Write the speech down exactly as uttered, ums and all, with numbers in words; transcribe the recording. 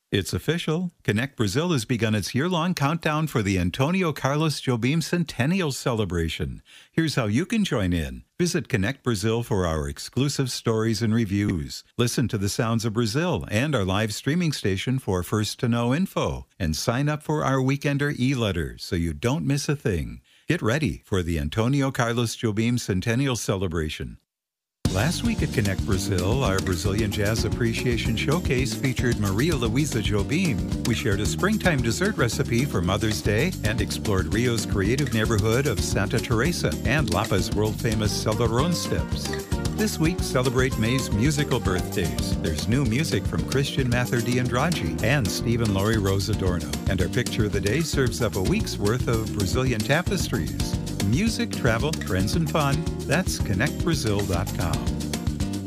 It's official. Connect Brazil has begun its year-long countdown for the Antonio Carlos Jobim Centennial Celebration. Here's how you can join in. Visit Connect Brazil for our exclusive stories and reviews. Listen to the sounds of Brazil and our live streaming station for first-to-know info. And sign up for our Weekender e-letter so you don't miss a thing. Get ready for the Antonio Carlos Jobim Centennial Celebration. Last week at Connect Brazil, our Brazilian Jazz Appreciation Showcase featured Maria Luisa Jobim. We shared a springtime dessert recipe for Mother's Day and explored Rio's creative neighborhood of Santa Teresa and Lapa's world-famous Celarón steps. This week, celebrate May's musical birthdays. There's new music from Christian Mather D'Andrade and Stephen Laurie Rose Adorno. And our picture of the day serves up a week's worth of Brazilian tapestries. Music, travel, trends, and fun. That's connect brazil dot com.